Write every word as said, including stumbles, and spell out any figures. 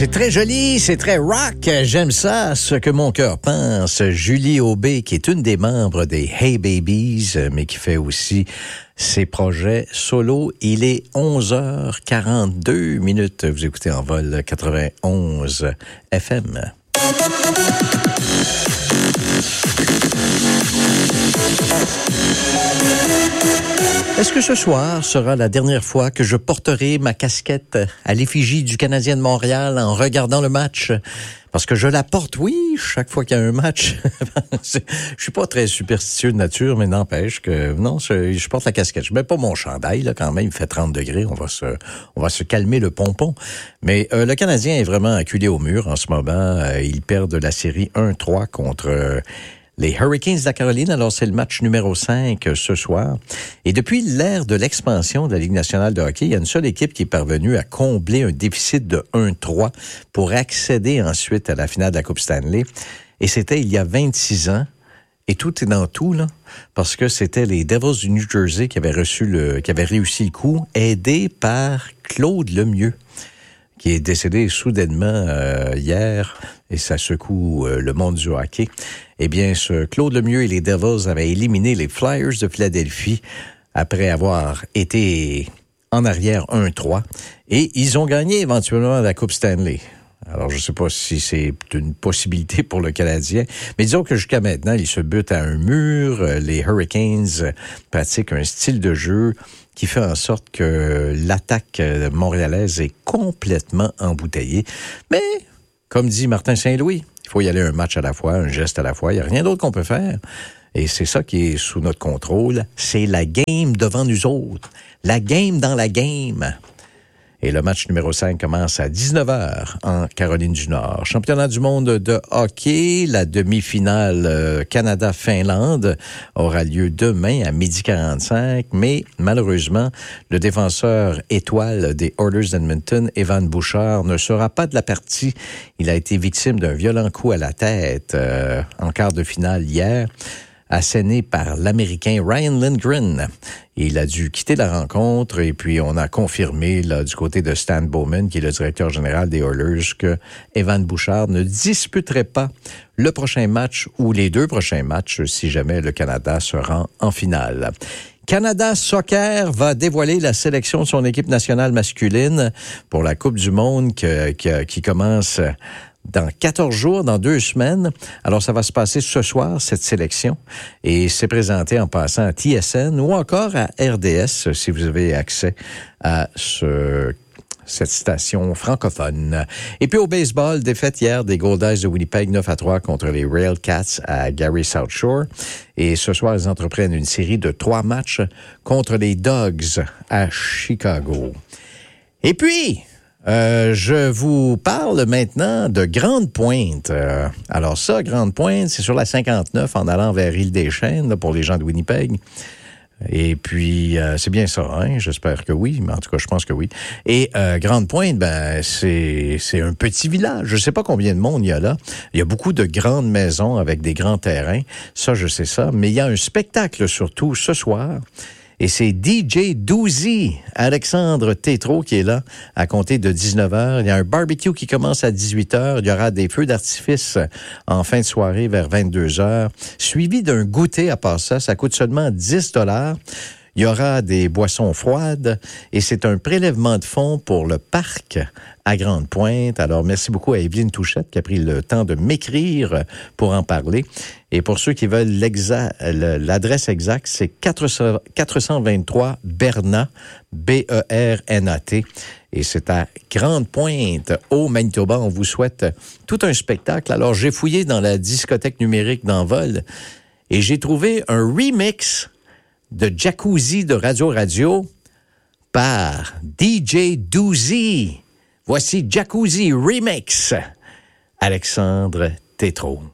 C'est très joli, c'est très rock. J'aime ça, ce que mon cœur pense. Julie Aubé, qui est une des membres des Hey Babies, mais qui fait aussi ses projets solo. Il est onze heures quarante-deux minutes. Vous écoutez En Vol quatre-vingt-onze F M. Est-ce que ce soir sera la dernière fois que je porterai ma casquette à l'effigie du Canadien de Montréal en regardant le match? Parce que je la porte, oui, chaque fois qu'il y a un match. Je suis pas très superstitieux de nature, mais n'empêche que, non, je, je porte la casquette. Je mets pas mon chandail, là, quand même, il fait trente degrés, on va se, on va se calmer le pompon. Mais euh, le Canadien est vraiment acculé au mur en ce moment. Euh, ils perdent la série un trois contre... Euh, les Hurricanes de la Caroline, alors c'est le match numéro cinq ce soir. Et depuis l'ère de l'expansion de la Ligue nationale de hockey, il y a une seule équipe qui est parvenue à combler un déficit de un trois pour accéder ensuite à la finale de la Coupe Stanley. Et c'était il y a vingt-six ans. Et tout est dans tout, là, parce que c'était les Devils du New Jersey qui avaient reçu le, qui avaient réussi le coup, aidés par Claude Lemieux, qui est décédé soudainement euh, hier, et ça secoue euh, le monde du hockey. Eh bien, ce Claude Lemieux et les Devils avaient éliminé les Flyers de Philadelphie après avoir été en arrière un trois, et ils ont gagné éventuellement la Coupe Stanley. Alors, je ne sais pas si c'est une possibilité pour le Canadien, mais disons que jusqu'à maintenant, ils se butent à un mur. Les Hurricanes pratiquent un style de jeu qui fait en sorte que l'attaque montréalaise est complètement embouteillée. Mais, comme dit Martin Saint-Louis, il faut y aller un match à la fois, un geste à la fois. Il n'y a rien d'autre qu'on peut faire. Et c'est ça qui est sous notre contrôle. C'est la game devant nous autres. La game dans la game. Et le match numéro cinq commence à dix-neuf heures en Caroline du Nord. Championnat du monde de hockey, la demi-finale euh, Canada-Finlande aura lieu demain à midi quarante-cinq. Mais malheureusement, le défenseur étoile des Oilers d'Edmonton, Evan Bouchard, ne sera pas de la partie. Il a été victime d'un violent coup à la tête euh, en quart de finale hier, asséné par l'Américain Ryan Lindgren. Il a dû quitter la rencontre et puis on a confirmé là, du côté de Stan Bowman, qui est le directeur général des Oilers, que Evan Bouchard ne disputerait pas le prochain match ou les deux prochains matchs si jamais le Canada se rend en finale. Canada Soccer va dévoiler la sélection de son équipe nationale masculine pour la Coupe du monde que, que, qui commence dans quatorze jours, dans deux semaines. Alors, ça va se passer ce soir, cette sélection. Et c'est présenté en passant à T S N ou encore à R D S, si vous avez accès à ce cette station francophone. Et puis au baseball, défaite hier des Goldies de Winnipeg neuf à trois contre les Railcats à Gary South Shore. Et ce soir, ils entreprennent une série de trois matchs contre les Dogs à Chicago. Et puis... Euh, je vous parle maintenant de Grande Pointe. Euh, alors ça, Grande Pointe, c'est sur la cinquante-neuf en allant vers Île-des-Chênes, là, pour les gens de Winnipeg. Et puis, euh, c'est bien ça, hein? J'espère que oui, mais en tout cas, je pense que oui. Et euh, Grande Pointe, ben, c'est c'est un petit village. Je sais pas combien de monde il y a là. Il y a beaucoup de grandes maisons avec des grands terrains. Ça, je sais ça. Mais il y a un spectacle surtout ce soir. Et c'est D J Doozy, Alexandre Tétrault, qui est là à compter de dix-neuf heures. Il y a un barbecue qui commence à dix-huit heures. Il y aura des feux d'artifice en fin de soirée vers vingt-deux heures. Suivi d'un goûter à part ça. Ça coûte seulement dix dollars. Il y aura des boissons froides et c'est un prélèvement de fonds pour le parc à Grande Pointe. Alors, merci beaucoup à Evelyne Touchette qui a pris le temps de m'écrire pour en parler. Et pour ceux qui veulent l'exa- l'adresse exacte, c'est quatre cent vingt-trois Bernat, B E R N A T. Et c'est à Grande Pointe, au Manitoba. On vous souhaite tout un spectacle. Alors, j'ai fouillé dans la discothèque numérique d'Envol et j'ai trouvé un remix de Jacuzzi de Radio Radio par D J Doozy. Voici Jacuzzi Remix. Alexandre Tétrault.